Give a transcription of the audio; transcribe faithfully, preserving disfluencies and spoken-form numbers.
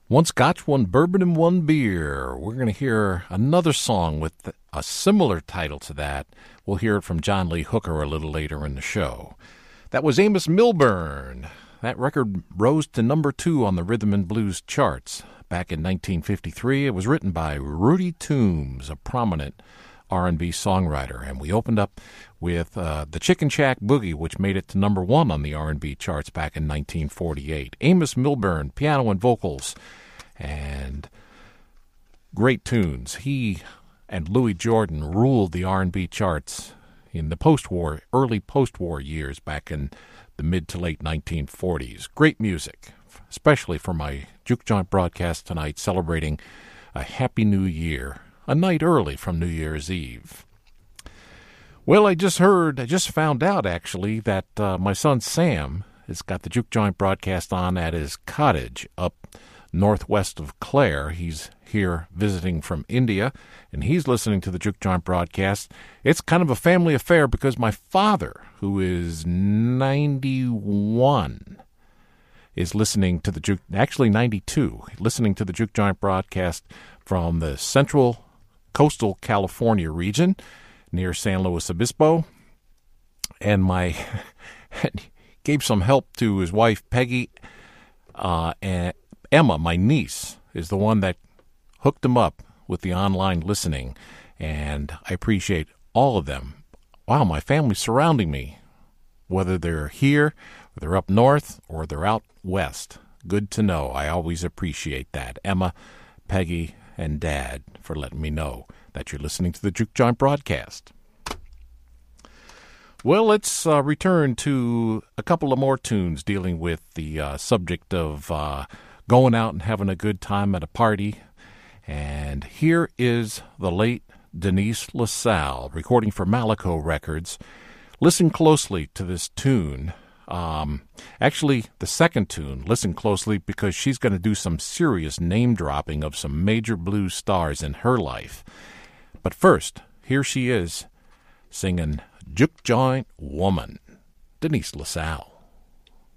One scotch, one bourbon, and one beer. We're going to hear another song with a similar title to that. We'll hear it from John Lee Hooker a little later in the show. That was Amos Milburn. That record rose to number two on the Rhythm and Blues charts back in nineteen fifty-three. It was written by Rudy Toombs, a prominent R and B songwriter. And we opened up with uh, the Chicken Shack Boogie, which made it to number one on the R and B charts back in nineteen forty-eight. Amos Milburn, piano and vocals, and great tunes. He and Louis Jordan ruled the R and B charts in the post-war, early post-war years back in the mid to late nineteen forties. Great music, especially for my Juke Joint broadcast tonight, celebrating a Happy New Year, a night early from New Year's Eve. Well, I just heard, I just found out, actually, that uh, my son Sam has got the Juke Joint broadcast on at his cottage up northwest of Clare. He's here visiting from India, and he's listening to the Juke Joint broadcast. It's kind of a family affair because my father, who is ninety-one, is listening to the Juke, actually ninety-two, listening to the Juke Joint broadcast from the central coastal California region near San Luis Obispo. And my gave some help to his wife Peggy, uh, and Emma, my niece, is the one that hooked him up with the online listening, and I appreciate all of them. Wow, my family's surrounding me, whether they're here, or they're up north, or they're out west. Good to know. I always appreciate that. Emma, Peggy, and Dad for letting me know that you're listening to the Juke Joint broadcast. Well, let's uh, return to a couple of more tunes dealing with the uh, subject of uh, going out and having a good time at a party. And here is the late Denise LaSalle, recording for Malaco Records. Listen closely to this tune. Um, actually, the second tune, listen closely, because she's going to do some serious name-dropping of some major blues stars in her life. But first, here she is, singing Juke Joint Woman, Denise LaSalle.